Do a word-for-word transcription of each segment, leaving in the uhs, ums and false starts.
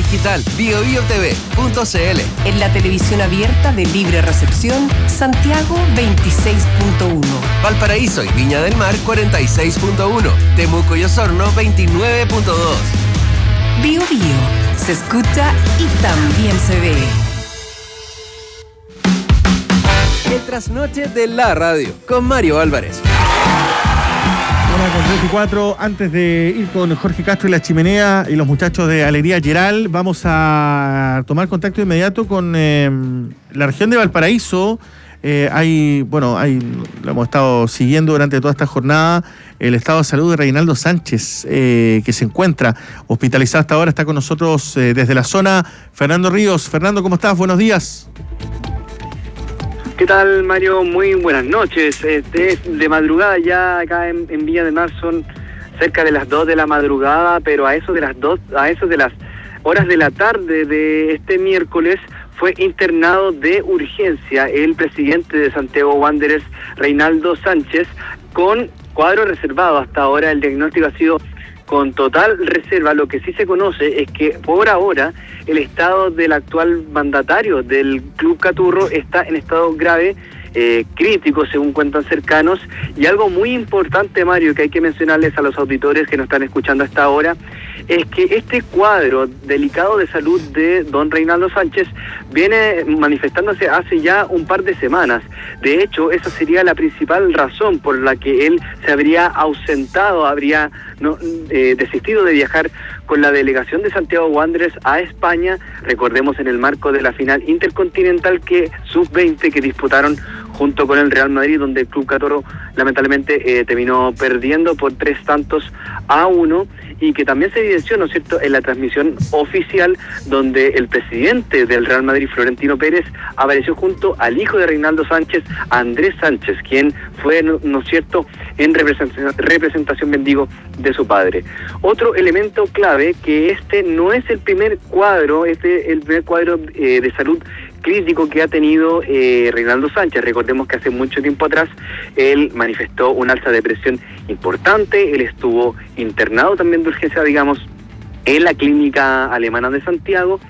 digital bio bio t v punto c l. En la televisión abierta de libre recepción, Santiago veintiséis punto uno. Valparaíso y Viña del Mar cuarenta y seis punto uno. Temuco y Osorno veintinueve punto dos. Bio Bio. Se escucha y también se ve. El trasnoche de la radio con Mario Álvarez. Una con treinta y cuatro, antes de ir con Jorge Castro y La Chimenea y los muchachos de Alegría Geral, vamos a tomar contacto inmediato con eh, la región de Valparaíso. Eh, hay, bueno, hay, lo hemos estado siguiendo durante toda esta jornada, el estado de salud de Reinaldo Sánchez, eh, que se encuentra hospitalizado hasta ahora. Está con nosotros eh, desde la zona Fernando Ríos. Fernando, ¿cómo estás? Buenos días. ¿Qué tal, Mario? Muy buenas noches. Este es de madrugada ya acá en, en Viña del Mar, son cerca de las dos de la madrugada, pero a eso de las dos, a eso de las horas de la tarde de este miércoles fue internado de urgencia el presidente de Santiago Wanderers, Reinaldo Sánchez, con cuadro reservado. Hasta ahora el diagnóstico ha sido con total reserva. Lo que sí se conoce es que por ahora el estado del actual mandatario del Club Caturro está en estado grave, eh, crítico según cuentan cercanos. Y algo muy importante, Mario, que hay que mencionarles a los auditores que nos están escuchando hasta ahora, es que este cuadro delicado de salud de don Reinaldo Sánchez viene manifestándose hace ya un par de semanas. De hecho, esa sería la principal razón por la que él se habría ausentado, habría no, eh, desistido de viajar con la delegación de Santiago Wanderers a España, recordemos en el marco de la final intercontinental que sub veinte que disputaron junto con el Real Madrid, donde el Club Caturro lamentablemente eh, terminó perdiendo por tres tantos a uno, y que también se evidenció, ¿no es cierto?, en la transmisión oficial, donde el presidente del Real Madrid, Florentino Pérez, apareció junto al hijo de Reinaldo Sánchez, Andrés Sánchez, quien fue, ¿no, no es cierto?, en representación, representación, bendigo, de su padre. Otro elemento clave, que este no es el primer cuadro, este el primer cuadro eh, de salud crítico que ha tenido eh, Reinaldo Sánchez. Recordemos que hace mucho tiempo atrás él manifestó un alza de presión importante, él estuvo internado también de urgencia, digamos, en la clínica alemana de Santiago.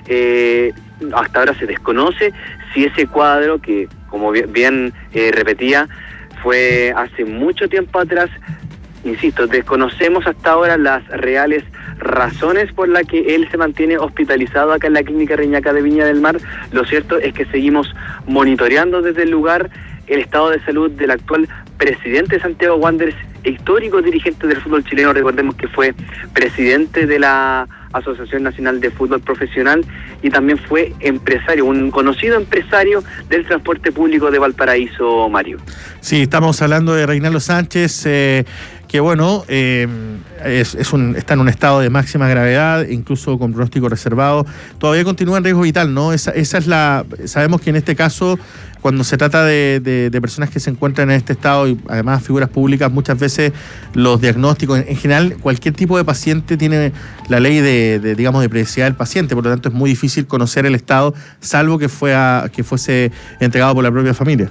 Eh, hasta ahora se desconoce si ese cuadro, que como bien, bien eh, repetía, fue hace mucho tiempo atrás. Insisto, desconocemos hasta ahora las reales razones por las que él se mantiene hospitalizado acá en la clínica Reñaca de Viña del Mar. Lo cierto es que seguimos monitoreando desde el lugar el estado de salud del actual presidente de Santiago Wanderers, histórico dirigente del fútbol chileno. Recordemos que fue presidente de la Asociación Nacional de Fútbol Profesional y también fue empresario, un conocido empresario del transporte público de Valparaíso, Mario. Sí, estamos hablando de Reinaldo Sánchez, eh, que bueno, eh, es, es un, está en un estado de máxima gravedad, incluso con pronóstico reservado. Todavía continúa en riesgo vital, ¿no? Esa, esa es la. Sabemos que en este caso, cuando se trata de, de, de personas que se encuentran en este estado y además figuras públicas, muchas veces los diagnósticos, en, en general, cualquier tipo de paciente tiene la ley de, de digamos, de privacidad del paciente, por lo tanto es muy difícil conocer el estado, salvo que, fue a, que fuese entregado por la propia familia.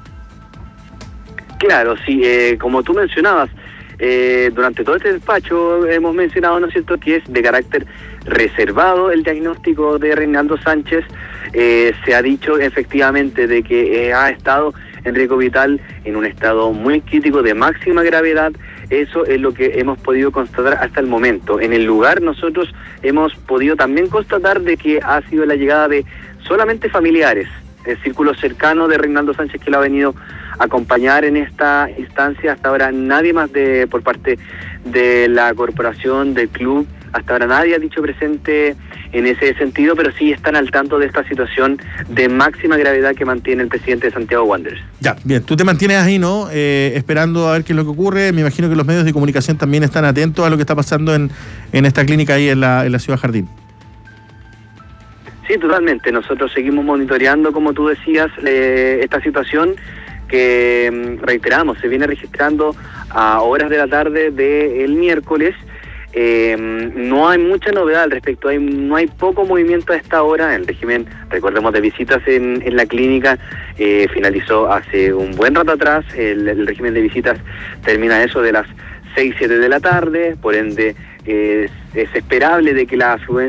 Claro, sí, eh, como tú mencionabas, Eh, durante todo este despacho hemos mencionado, ¿no es cierto?, que es de carácter reservado el diagnóstico de Reinaldo Sánchez. Eh, se ha dicho efectivamente de que eh, ha estado en riesgo vital, en un estado muy crítico de máxima gravedad. Eso es lo que hemos podido constatar hasta el momento. En el lugar nosotros hemos podido también constatar de que ha sido la llegada de solamente familiares, el círculo cercano de Reinaldo Sánchez, que lo ha venido a acompañar en esta instancia. Hasta ahora nadie más de por parte de la corporación, del club, hasta ahora nadie ha dicho presente en ese sentido, pero sí están al tanto de esta situación de máxima gravedad que mantiene el presidente de Santiago Wanderers. Ya, bien, tú te mantienes ahí, ¿no? Eh, esperando a ver qué es lo que ocurre. Me imagino que los medios de comunicación también están atentos a lo que está pasando en, en esta clínica ahí en la, en la Ciudad Jardín. Sí, totalmente. Nosotros seguimos monitoreando, como tú decías, eh, esta situación que, reiteramos, se viene registrando a horas de la tarde del miércoles. Eh, no hay mucha novedad al respecto, hay, no hay poco movimiento a esta hora. El régimen, recordemos, de visitas en, en la clínica eh, finalizó hace un buen rato atrás. El, el régimen de visitas termina eso de las seis, siete de la tarde, por ende eh, es, es esperable de que la afluencia